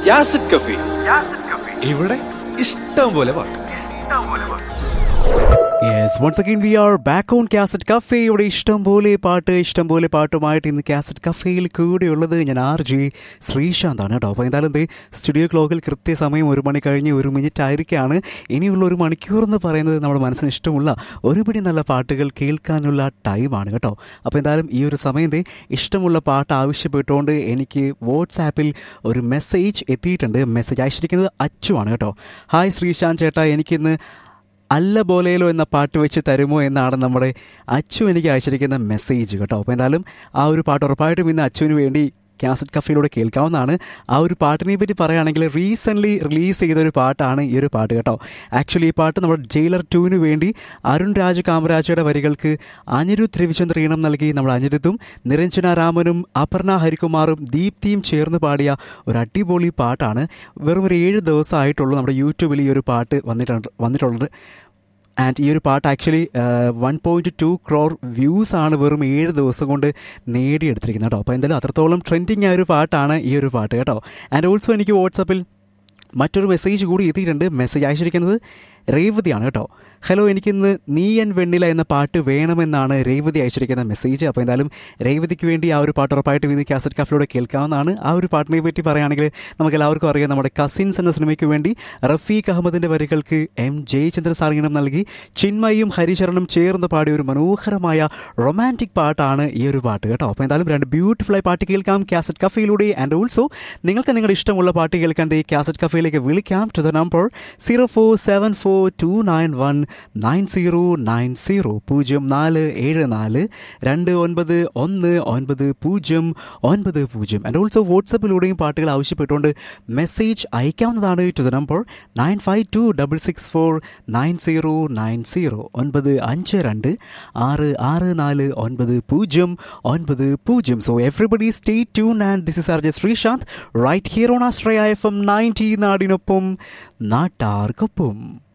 യാസിഡ് കഫി. ഇവിടെ ഇഷ്ടം പോലെ പാട്ട്. Yes, once again we are back on Cassette Cafe. ഇവിടെ ഇഷ്ടം പോലെ പാട്ടുമായിട്ട് ഇന്ന് കാസറ്റ് കഫേയിൽ കൂടെയുള്ളത് ഞാൻ RJ ശ്രീശാന്താണ് കേട്ടോ. അപ്പോൾ എന്തായാലും സ്റ്റുഡിയോ ക്ലോക്കിൽ കൃത്യസമയം 1 മണി കഴിഞ്ഞ് 1 മിനിറ്റ് ആയിരിക്കുകയാണ്. ഇനിയുള്ള 1 മണിക്കൂർ എന്ന് പറയുന്നത് നമ്മുടെ മനസ്സിന് ഇഷ്ടമുള്ള ഒരുപിടി നല്ല പാട്ടുകൾ കേൾക്കാനുള്ള ടൈമാണ് കേട്ടോ. അപ്പോൾ എന്തായാലും ഈ ഒരു സമയത്ത് ഇഷ്ടമുള്ള പാട്ട് ആവശ്യപ്പെട്ടുകൊണ്ട് എനിക്ക് വാട്സാപ്പിൽ ഒരു മെസ്സേജ് എത്തിയിട്ടുണ്ട്. മെസ്സേജ് അയച്ചിരിക്കുന്നത് അച്ചു ആണ് കേട്ടോ. ഹായ് ശ്രീശാന്ത് ചേട്ടാ, എനിക്കിന്ന് അല്ല ബോലേലോ എന്ന പാട്ട് വെച്ച് തരുമോ എന്നാണ് നമ്മുടെ അച്ചു എനിക്ക് അയച്ചിരിക്കുന്ന മെസ്സേജ് കേട്ടോ. അപ്പോൾ എന്തായാലും ആ ഒരു പാട്ട് ഉറപ്പായിട്ടും ഇന്ന് അച്ചുവിന് വേണ്ടി കാസറ്റ് കഫയിലൂടെ കേൾക്കാവുന്നതാണ്. ആ ഒരു പാട്ടിനെ പറ്റി പറയുകയാണെങ്കിൽ റീസെൻ്റ്ലി റിലീസ് ചെയ്തൊരു പാട്ടാണ് ഈ ഒരു പാട്ട് കേട്ടോ. ആക്ച്വലി ഈ പാട്ട് നമ്മുടെ ജയിലർ 2 വേണ്ടി അരുൺ രാജ് കാമരാജയുടെ വരികൾക്ക് അനിരുദ്ധ് രവിചന്ദ്ര ഈണം നൽകി നമ്മുടെ അനിരുദ്ധും നിരഞ്ജന രാമനും അപർണ ഹരികുമാറും ദീപ്തിയും ചേർന്ന് പാടിയ ഒരു അടിപൊളി പാട്ടാണ്. വെറും ഒരു 7 ദിവസമായിട്ടുള്ളൂ നമ്മുടെ യൂട്യൂബിൽ ഈ ഒരു പാട്ട് വന്നിട്ടുള്ളത്. ആൻഡ് ഈ ഒരു പാട്ട് ആക്ച്വലി 1.2 crore വ്യൂസ് ആണ് വെറും 7 ദിവസം കൊണ്ട് നേടിയെടുത്തിരിക്കുന്നത് കേട്ടോ. അപ്പോൾ എന്തായാലും അത്രത്തോളം ട്രെൻഡിങ് ആയ ഒരു പാട്ടാണ് ഈ ഒരു പാട്ട് കേട്ടോ. ആൻഡ് ഓൾസോ എനിക്ക് വാട്സാപ്പിൽ മറ്റൊരു മെസ്സേജ് കൂടി എത്തിയിട്ടുണ്ട്. മെസ്സേജ് അയച്ചിരിക്കുന്നത് രേവതിയാണ് കേട്ടോ. ഹലോ, എനിക്കിന്ന് നീ എൻ വെണ്ണില എന്ന പാട്ട് വേണമെന്നാണ് രേവതി അയച്ചിരിക്കുന്ന മെസ്സേജ്. അപ്പോൾ എന്തായാലും രേവതിക്ക് വേണ്ടി ആ ഒരു പാട്ട് ഉറപ്പായിട്ടും ഇന്ന് കാസറ്റ് കഫിലൂടെ കേൾക്കാവുന്നതാണ്. ആ ഒരു പാട്ടിനെ പറ്റി പറയുകയാണെങ്കിൽ നമുക്ക് എല്ലാവർക്കും അറിയാം, നമ്മുടെ കസിൻസ് എന്ന സിനിമയ്ക്ക് വേണ്ടി റഫീഖ് അഹമ്മദിൻ്റെ വരികൾക്ക് M ജയചന്ദ്ര സാർ ഈണം നൽകി ചിന്മയും ഹരിചരണും ചേർന്ന് പാടിയ ഒരു മനോഹരമായ റൊമാൻറ്റിക് പാട്ടാണ് ഈ ഒരു പാട്ട് കേട്ടോ. അപ്പോൾ എന്തായാലും 2 ബ്യൂട്ടിഫുള്ളായി പാട്ട് കേൾക്കാം കാസറ്റ് കഫയിലൂടെ. ആൻഡ് ഓൾസോ നിങ്ങൾക്ക് നിങ്ങളുടെ ഇഷ്ടമുള്ള പാട്ട് കേൾക്കാൻ കാസറ്റ് കഫയിലേക്ക് വിളിക്കാം to the number 0474291990 0474291090. And also വാട്സപ്പിലൂടെയും പാട്ടുകൾ ആവശ്യപ്പെട്ടുകൊണ്ട് മെസ്സേജ് അയക്കാവുന്നതാണ് to the number 9526649090 952-664-9090. So everybody stay tuned and this is RJ Srishant right here on Astraya FM 90 നാടിനൊപ്പം നാട്ടാർക്കൊപ്പം.